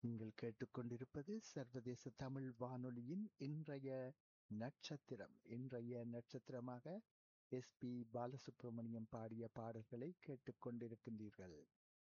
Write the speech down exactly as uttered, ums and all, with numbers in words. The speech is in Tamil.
நீங்கள் கேட்டுக்கொண்டிருப்பது சர்வதேச தமிழ் வானொலியின் இன்றைய நட்சத்திரம். இன்றைய நட்சத்திரமாக எஸ் பி பாலசுப்ரமணியம் பாடிய பாடல்களை கேட்டுக்கொண்டிருக்கின்றீர்கள்.